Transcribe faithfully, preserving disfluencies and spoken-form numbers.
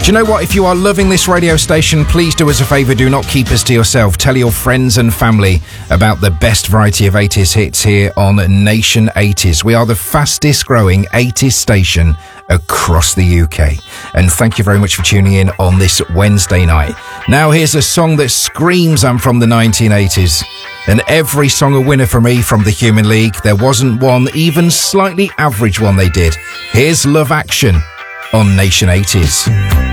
you know what? If you are loving this radio station, please do us a favour. Do not keep us to yourself. Tell your friends and family about the best variety of eighties hits here on Nation eighties. We are the fastest growing eighties station across the U K. And thank you very much for tuning in on this Wednesday night. Now here's a song that screams I'm from the nineteen eighties. And every song a winner for me from the Human League. There wasn't one even slightly average one they did. Here's Love Action on Nation eighties.